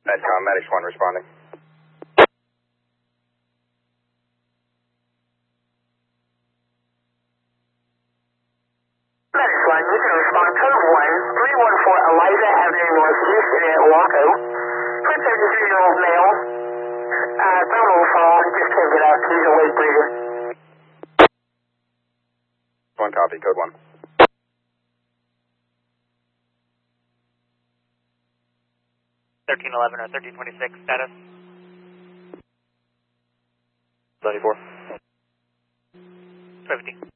Medcom, Medics 1 responding. Medics 1, you can respond code 1, 314 Eliza Avenue Northeast in Waco. 33-year-old male. Thermal fall, just can't get up, he's awake breathing. 1 copy, code 1. 1311 or 1326 status. 74. 15.